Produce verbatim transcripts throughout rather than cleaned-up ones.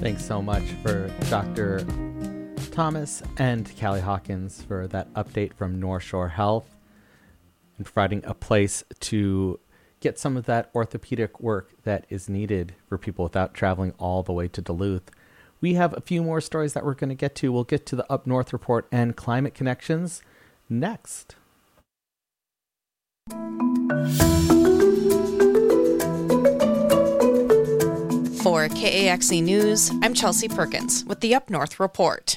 Thanks so much for Doctor Thomas and Callie Hawkins for that update from North Shore Health and providing a place to get some of that orthopedic work that is needed for people without traveling all the way to Duluth. We have a few more stories that we're going to get to. We'll get to the Up North Report and Climate Connections next. For K A X E News, I'm Chelsea Perkins with the Up North Report.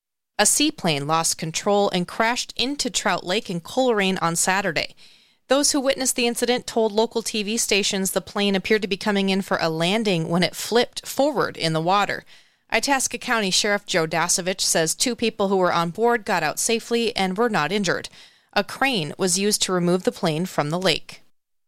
A seaplane lost control and crashed into Trout Lake in Coleraine on Saturday. Those who witnessed the incident told local T V stations the plane appeared to be coming in for a landing when it flipped forward in the water. Itasca County Sheriff Joe Dasovich says two people who were on board got out safely and were not injured. A crane was used to remove the plane from the lake.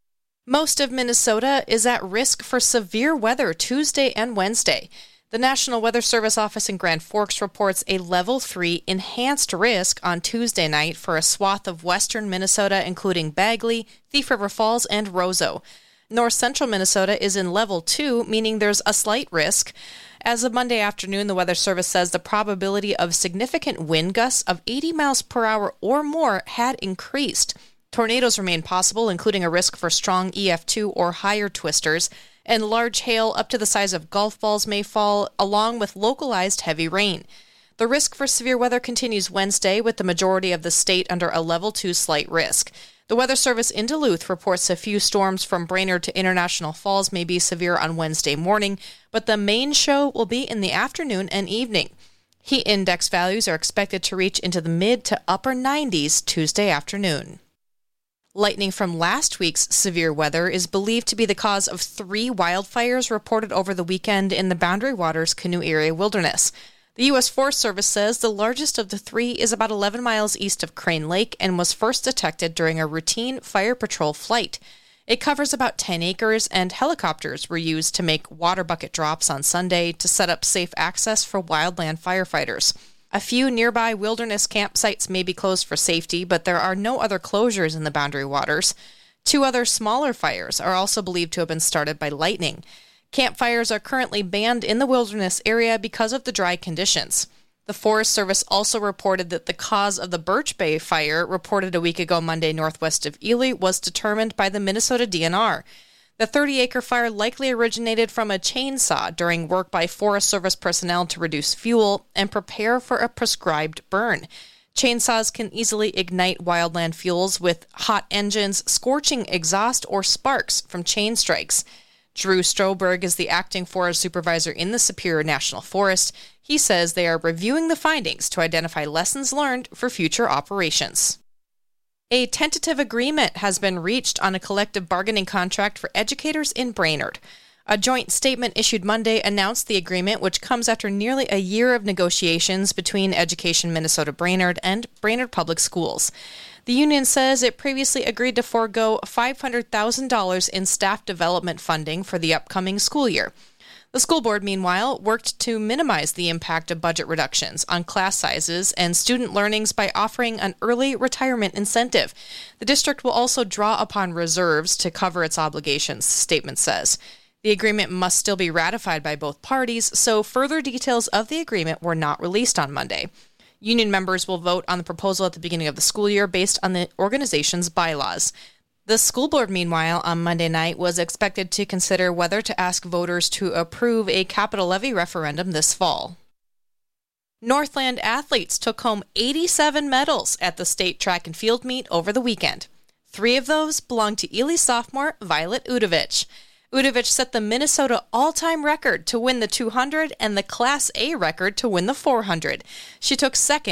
Most of Minnesota is at risk for severe weather Tuesday and Wednesday. The National Weather Service office in Grand Forks reports a level three enhanced risk on Tuesday night for a swath of western Minnesota, including Bagley, Thief River Falls, and Roseau. North central Minnesota is in level two, meaning there's a slight risk. As of Monday afternoon, the Weather Service says the probability of significant wind gusts of eighty miles per hour or more had increased. Tornadoes remain possible, including a risk for strong E F two or higher twisters, and large hail up to the size of golf balls may fall, along with localized heavy rain. The risk for severe weather continues Wednesday, with the majority of the state under a level two slight risk. The Weather Service in Duluth reports a few storms from Brainerd to International Falls may be severe on Wednesday morning, but the main show will be in the afternoon and evening. Heat index values are expected to reach into the mid to upper nineties Tuesday afternoon. Lightning from last week's severe weather is believed to be the cause of three wildfires reported over the weekend in the Boundary Waters Canoe Area Wilderness. The U S Forest Service says the largest of the three is about eleven miles east of Crane Lake and was first detected during a routine fire patrol flight. It covers about ten acres, and helicopters were used to make water bucket drops on Sunday to set up safe access for wildland firefighters. A few nearby wilderness campsites may be closed for safety, but there are no other closures in the Boundary Waters. Two other smaller fires are also believed to have been started by lightning. Campfires are currently banned in the wilderness area because of the dry conditions. The Forest Service also reported that the cause of the Birch Bay fire, reported a week ago Monday northwest of Ely, was determined by the Minnesota D N R. The thirty-acre fire likely originated from a chainsaw during work by Forest Service personnel to reduce fuel and prepare for a prescribed burn. Chainsaws can easily ignite wildland fuels with hot engines, scorching exhaust, or sparks from chain strikes. Drew Stroberg is the acting forest supervisor in the Superior National Forest. He says they are reviewing the findings to identify lessons learned for future operations. A tentative agreement has been reached on a collective bargaining contract for educators in Brainerd. A joint statement issued Monday announced the agreement, which comes after nearly a year of negotiations between Education Minnesota Brainerd and Brainerd Public Schools. The union says it previously agreed to forego five hundred thousand dollars in staff development funding for the upcoming school year. The school board, meanwhile, worked to minimize the impact of budget reductions on class sizes and student learnings by offering an early retirement incentive. The district will also draw upon reserves to cover its obligations, the statement says. The agreement must still be ratified by both parties, so further details of the agreement were not released on Monday. Union members will vote on the proposal at the beginning of the school year based on the organization's bylaws. The school board, meanwhile, on Monday night was expected to consider whether to ask voters to approve a capital levy referendum this fall. Northland athletes took home eighty-seven medals at the state track and field meet over the weekend. Three of those belonged to Ely sophomore Violet Udovich. Udovich set the Minnesota all-time record to win the two hundred and the Class A record to win the four hundred. She took second